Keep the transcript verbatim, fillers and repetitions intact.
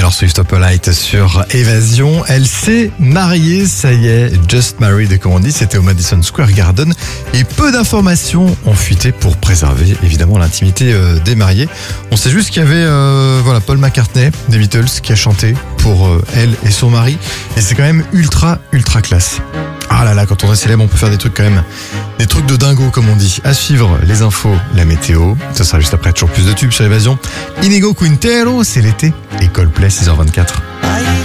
Taylor Swift Opalite sur Évasion. Elle s'est mariée, ça y est, just married comme on dit, c'était au Madison Square Garden. Et peu d'informations ont fuité pour préserver évidemment l'intimité euh, des mariés. On sait juste qu'il y avait euh, voilà, Paul McCartney des Beatles qui a chanté pour euh, elle et son mari. Et c'est quand même ultra, ultra classe. Ah là là, quand on est célèbre, on peut faire des trucs quand même, des trucs de dingo comme on dit. À suivre, les infos, la météo. Ça sera juste après, toujours plus de tubes sur Évasion. Inigo Quintero, c'est l'été. Et Coldplay, six heures vingt-quatre.